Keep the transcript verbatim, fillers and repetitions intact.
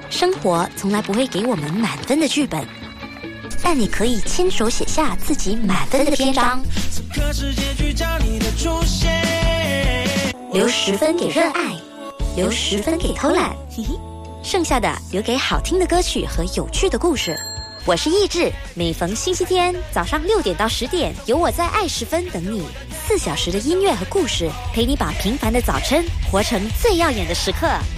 生活从来不会给我们满分的剧本，但你可以亲手写下自己满分的篇章。留十分给热爱，留十分给偷懒，嘿嘿，剩下的留给好听的歌曲和有趣的故事。我是意志，每逢星期天早上六点到十点，有我在爱十分等你，四小时的音乐和故事，陪你把平凡的早晨活成最耀眼的时刻。